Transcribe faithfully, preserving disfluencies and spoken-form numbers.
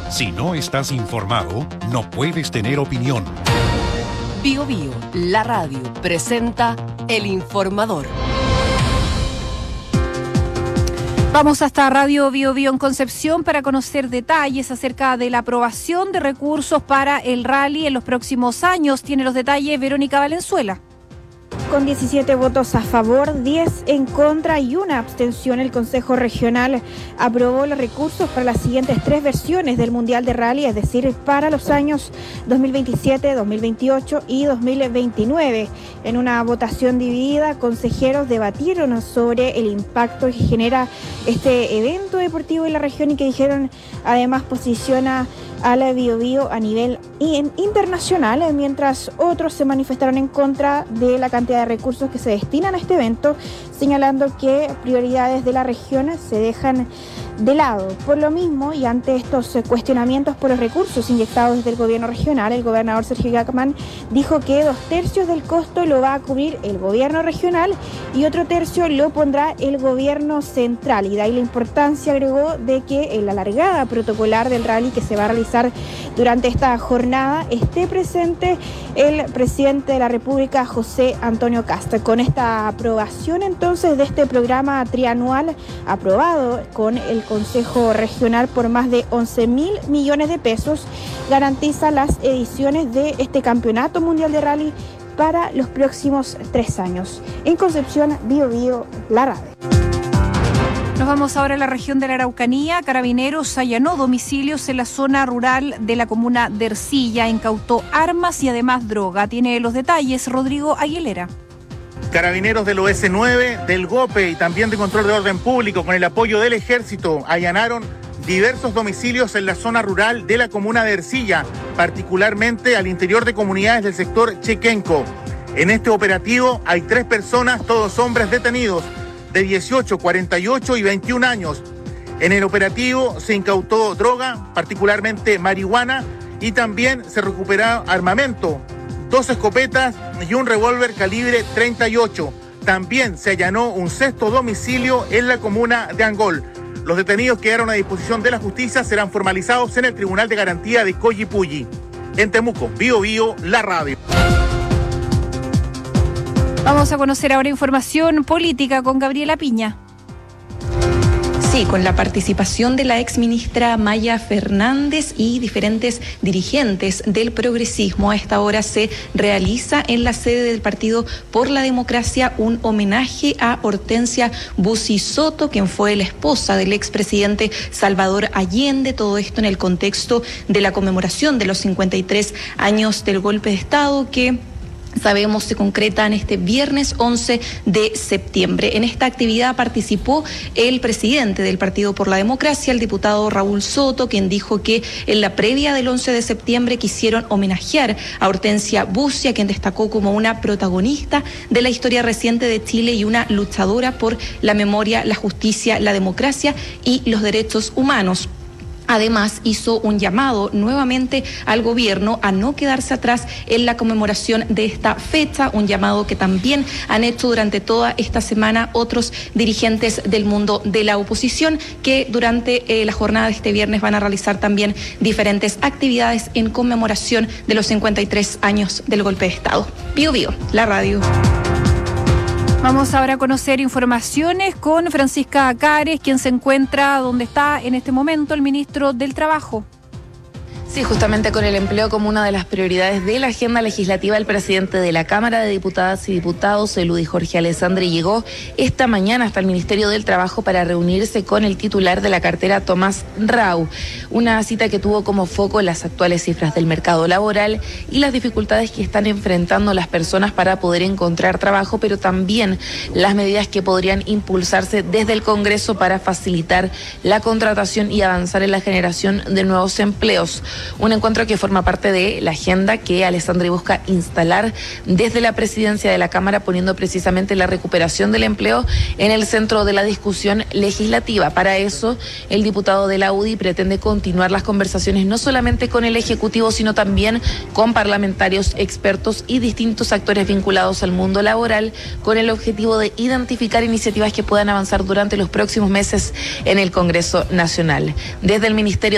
Si no estás informado, no puedes tener opinión. Bio Bio, la radio, presenta El Informador. Vamos hasta Radio Bio Bio en Concepción para conocer detalles acerca de la aprobación de recursos para el rally en los próximos años. Tiene los detalles Verónica Valenzuela. Con diecisiete votos a favor, diez en contra y una abstención, el Consejo Regional aprobó los recursos para las siguientes tres versiones del Mundial de Rally, es decir, para los años dos mil veintisiete, dos mil veintiocho y dos mil veintinueve. En una votación dividida, consejeros debatieron sobre el impacto que genera este evento deportivo en la región y que dijeron además posiciona a la Bio Bio a nivel internacional, mientras otros se manifestaron en contra de la cantidad de recursos que se destinan a este evento, señalando que prioridades de la región se dejan de lado. Por lo mismo, y ante estos cuestionamientos por los recursos inyectados desde el gobierno regional, el gobernador Sergio Yacamán dijo que dos tercios del costo lo va a cubrir el gobierno regional y otro tercio lo pondrá el gobierno central. Y de ahí la importancia, agregó, de que en la largada protocolar del rally que se va a realizar durante esta jornada esté presente el presidente de la República, José Antonio Kast. Con esta aprobación entonces de este programa trianual aprobado con el Consejo Regional por más de once mil millones de pesos, garantiza las ediciones de este Campeonato Mundial de Rally para los próximos tres años. En Concepción, Bio Bio, la radio. Nos vamos ahora a la región de la Araucanía. Carabineros allanó domicilios en la zona rural de la comuna de Ercilla, incautó armas y además droga. Tiene los detalles Rodrigo Aguilera. Carabineros del O S nueve, del GOPE y también de Control de Orden Público, con el apoyo del Ejército, allanaron diversos domicilios en la zona rural de la comuna de Ercilla, particularmente al interior de comunidades del sector Chequenco. En este operativo hay tres personas, todos hombres detenidos, de dieciocho, cuarenta y ocho y veintiún años. En el operativo se incautó droga, particularmente marihuana, y también se recuperó armamento, dos escopetas y un revólver calibre treinta y ocho. También se allanó un sexto domicilio en la comuna de Angol. Los detenidos quedaron a disposición de la justicia, serán formalizados en el Tribunal de Garantía de Collipulli. En Temuco, Bio Bio, la radio. Vamos a conocer ahora información política con Gabriela Piña. Sí, con la participación de la exministra Maya Fernández y diferentes dirigentes del progresismo. A esta hora se realiza en la sede del Partido por la Democracia un homenaje a Hortensia Bussi Soto, quien fue la esposa del expresidente Salvador Allende. Todo esto en el contexto de la conmemoración de los cincuenta y tres años del golpe de Estado que sabemos se concretan este viernes once de septiembre. En esta actividad participó el presidente del Partido por la Democracia, el diputado Raúl Soto, quien dijo que en la previa del once de septiembre quisieron homenajear a Hortensia Bussi, a quien destacó como una protagonista de la historia reciente de Chile y una luchadora por la memoria, la justicia, la democracia y los derechos humanos. Además, hizo un llamado nuevamente al gobierno a no quedarse atrás en la conmemoración de esta fecha, un llamado que también han hecho durante toda esta semana otros dirigentes del mundo de la oposición, que durante eh, la jornada de este viernes van a realizar también diferentes actividades en conmemoración de los cincuenta y tres años del golpe de Estado. Bio Bio, la radio. Vamos ahora a conocer informaciones con Francisca Cares, quien se encuentra donde está en este momento el ministro del Trabajo. Sí, justamente con el empleo como una de las prioridades de la agenda legislativa, el presidente de la Cámara de Diputadas y Diputados, Eludi Jorge Alessandri, llegó esta mañana hasta el Ministerio del Trabajo para reunirse con el titular de la cartera, Tomás Rau. Una cita que tuvo como foco las actuales cifras del mercado laboral y las dificultades que están enfrentando las personas para poder encontrar trabajo, pero también las medidas que podrían impulsarse desde el Congreso para facilitar la contratación y avanzar en la generación de nuevos empleos. Un encuentro que forma parte de la agenda que Alessandri busca instalar desde la presidencia de la Cámara, poniendo precisamente la recuperación del empleo en el centro de la discusión legislativa. Para eso, el diputado de la U D I pretende continuar las conversaciones no solamente con el Ejecutivo, sino también con parlamentarios, expertos y distintos actores vinculados al mundo laboral, con el objetivo de identificar iniciativas que puedan avanzar durante los próximos meses en el Congreso Nacional. Desde el Ministerio